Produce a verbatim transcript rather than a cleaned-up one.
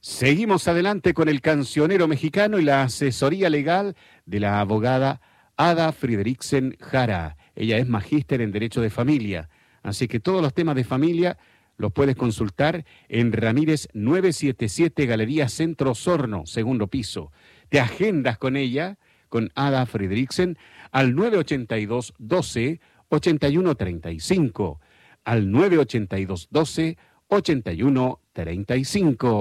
Seguimos adelante con el cancionero mexicano y la asesoría legal de la abogada Ada Friedrichsen Jara. Ella es magíster en Derecho de Familia, así que todos los temas de familia los puedes consultar en Ramírez novecientos setenta y siete, Galería Centro Osorno, segundo piso. Te agendas con ella, con Ada Friedrichsen, al nueve ochenta y dos, doce, ochenta y uno treinta y cinco, al nueve ochenta y dos, doce, ochenta y uno treinta y cinco.